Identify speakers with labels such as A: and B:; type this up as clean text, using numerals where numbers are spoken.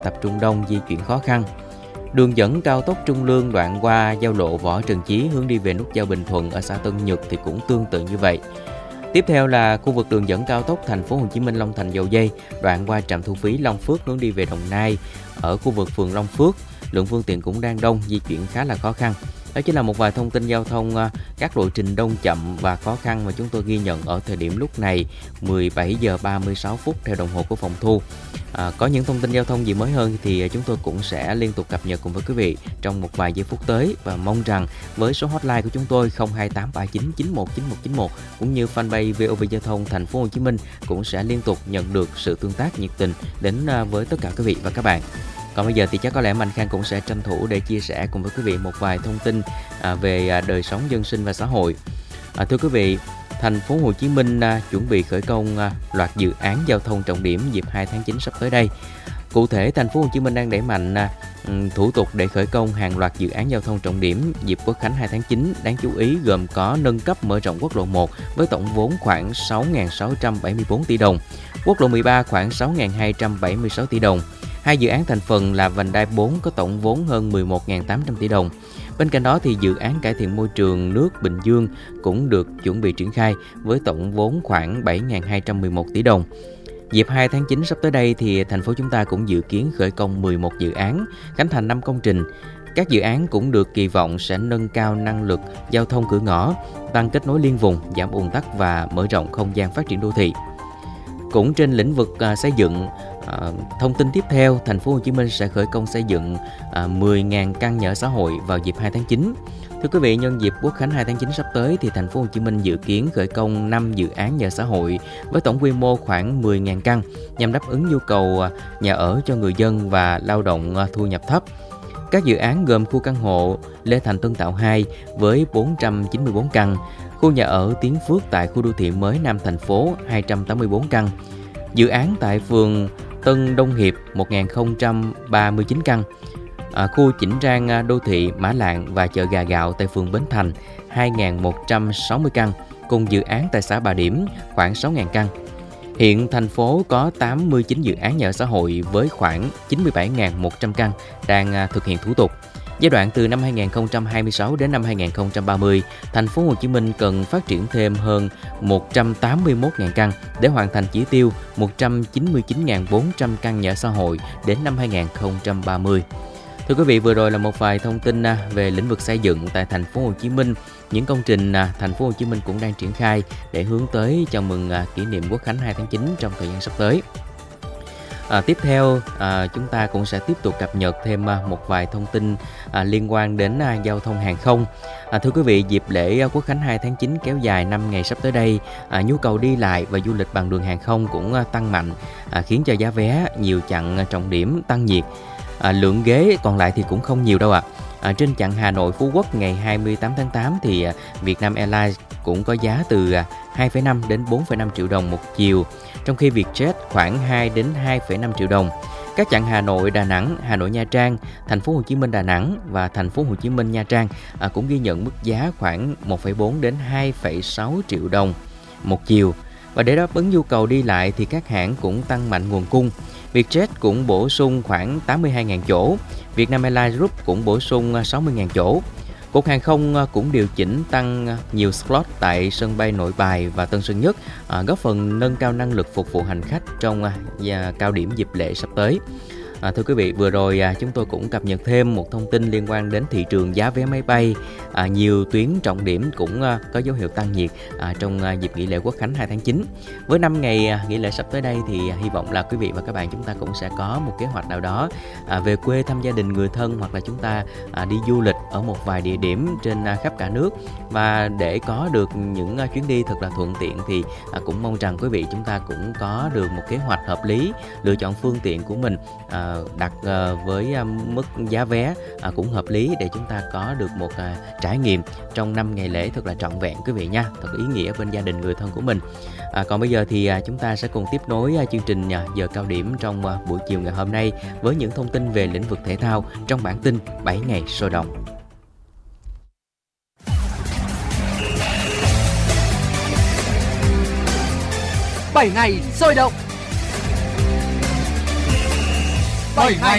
A: tập trung đông, di chuyển khó khăn. Đường dẫn cao tốc Trung Lương đoạn qua giao lộ Võ Trần Chí hướng đi về nút giao Bình Thuận ở xã Tân Nhật thì cũng tương tự như vậy. Tiếp theo là khu vực đường dẫn cao tốc Thành phố Hồ Chí Minh Long Thành Dầu Giây đoạn qua trạm thu phí Long Phước hướng đi về Đồng Nai. Ở khu vực phường Long Phước, lượng phương tiện cũng đang đông, di chuyển khá là khó khăn. Đó chính là một vài thông tin giao thông các lộ trình đông chậm và khó khăn mà chúng tôi ghi nhận ở thời điểm lúc này 17 giờ 36 phút theo đồng hồ của phòng thu. Có những thông tin giao thông gì mới hơn thì chúng tôi cũng sẽ liên tục cập nhật cùng với quý vị trong một vài giây phút tới, và mong rằng với số hotline của chúng tôi 02839 919191 cũng như fanpage VOV Giao thông Thành phố Hồ Chí Minh cũng sẽ liên tục nhận được sự tương tác nhiệt tình đến với tất cả quý vị và các bạn. Còn bây giờ thì chắc có lẽ Mạnh Khang cũng sẽ tranh thủ để chia sẻ cùng với quý vị một vài thông tin về đời sống dân sinh và xã hội. Thưa quý vị, Thành phố Hồ Chí Minh chuẩn bị khởi công loạt dự án giao thông trọng điểm dịp 2 tháng 9 sắp tới đây. Cụ thể, Thành phố Hồ Chí Minh đang đẩy mạnh thủ tục để khởi công hàng loạt dự án giao thông trọng điểm dịp Quốc khánh 2 tháng 9. Đáng chú ý gồm có nâng cấp mở rộng quốc lộ 1 với tổng vốn khoảng 6.674 tỷ đồng, quốc lộ 13 khoảng 6.276 tỷ đồng. Hai dự án thành phần là vành đai 4 có tổng vốn hơn 11.800 tỷ đồng. Bên cạnh đó thì dự án cải thiện môi trường nước Bình Dương cũng được chuẩn bị triển khai với tổng vốn khoảng 7.211 tỷ đồng. Dịp 2 tháng 9 sắp tới đây thì thành phố chúng ta cũng dự kiến khởi công 11 dự án, khánh thành 5 công trình. Các dự án cũng được kỳ vọng sẽ nâng cao năng lực giao thông cửa ngõ, tăng kết nối liên vùng, giảm ùn tắc và mở rộng không gian phát triển đô thị. Cũng trên lĩnh vực xây dựng, thông tin tiếp theo, Thành phố Hồ Chí Minh sẽ khởi công xây dựng 10.000 căn nhà ở xã hội vào dịp 2 tháng 9. Thưa quý vị, nhân dịp Quốc khánh 2 tháng 9 sắp tới thì Thành phố Hồ Chí Minh dự kiến khởi công 5 dự án nhà ở xã hội với tổng quy mô khoảng 10.000 căn nhằm đáp ứng nhu cầu nhà ở cho người dân và lao động thu nhập thấp. Các dự án gồm khu căn hộ Lê Thành Tân Tạo 2 với 494 căn, khu nhà ở Tiến Phước tại khu đô thị mới Nam thành phố 284 căn, dự án tại phường Tân Đông Hiệp 1039 căn, khu chỉnh trang đô thị Mã Lạng và chợ Gà Gạo tại phường Bến Thành 2.160 căn, cùng dự án tại xã Bà Điểm khoảng 6.000 căn. Hiện thành phố có 89 dự án nhà ở xã hội với khoảng 97.100 căn đang thực hiện thủ tục. Giai đoạn từ năm 2026 đến năm 2030, Thành phố Hồ Chí Minh cần phát triển thêm hơn 181.000 căn để hoàn thành chỉ tiêu 199.400 căn nhà ở xã hội đến năm 2030. Thưa quý vị, vừa rồi là một vài thông tin về lĩnh vực xây dựng tại Thành phố Hồ Chí Minh. Những công trình Thành phố Hồ Chí Minh cũng đang triển khai để hướng tới chào mừng kỷ niệm Quốc khánh 2 tháng 9 trong thời gian sắp tới. Tiếp theo, chúng ta cũng sẽ tiếp tục cập nhật thêm một vài thông tin liên quan đến giao thông hàng không. Thưa quý vị, dịp lễ Quốc khánh 2 tháng 9 kéo dài 5 ngày sắp tới đây, nhu cầu đi lại và du lịch bằng đường hàng không cũng tăng mạnh, khiến cho giá vé nhiều chặng trọng điểm tăng nhiệt. Lượng ghế còn lại thì cũng không nhiều đâu ạ. Trên chặng Hà Nội Phú Quốc ngày 28 tháng 8 thì Vietnam Airlines cũng có giá từ 2,5 đến 4,5 triệu đồng một chiều, trong khi Vietjet khoảng 2 đến 2,5 triệu đồng. Các chặng Hà Nội Đà Nẵng, Hà Nội Nha Trang, Thành phố Hồ Chí Minh Đà Nẵng và Thành phố Hồ Chí Minh Nha Trang cũng ghi nhận mức giá khoảng 1,4 đến 2,6 triệu đồng một chiều. Và để đáp ứng nhu cầu đi lại thì các hãng cũng tăng mạnh nguồn cung. Vietjet cũng bổ sung khoảng 82.000 chỗ, Vietnam Airlines Group cũng bổ sung 60.000 chỗ. Cục Hàng không cũng điều chỉnh tăng nhiều slot tại sân bay Nội Bài và Tân Sơn Nhất, góp phần nâng cao năng lực phục vụ hành khách trong cao điểm dịp lễ sắp tới. Thưa quý vị, vừa rồi chúng tôi cũng cập nhật thêm một thông tin liên quan đến thị trường giá vé máy bay. Nhiều tuyến trọng điểm cũng có dấu hiệu tăng nhiệt trong dịp nghỉ lễ Quốc khánh 2 tháng 9. Với 5 ngày nghỉ lễ sắp tới đây thì hy vọng là quý vị và các bạn chúng ta cũng sẽ có một kế hoạch nào đó về quê thăm gia đình người thân, hoặc là chúng ta đi du lịch ở một vài địa điểm trên khắp cả nước. Và để có được những chuyến đi thật là thuận tiện thì cũng mong rằng quý vị chúng ta cũng có được một kế hoạch hợp lý, lựa chọn phương tiện của mình đặt với mức giá vé cũng hợp lý để chúng ta có được một trải nghiệm trong 5 ngày lễ thật là trọn vẹn quý vị nha, thật ý nghĩa bên gia đình người thân của mình. Còn bây giờ thì chúng ta sẽ cùng tiếp nối chương trình giờ cao điểm trong buổi chiều ngày hôm nay với những thông tin về lĩnh vực thể thao trong bản tin 7 ngày sôi động.
B: Bảy ngày sôi động. 72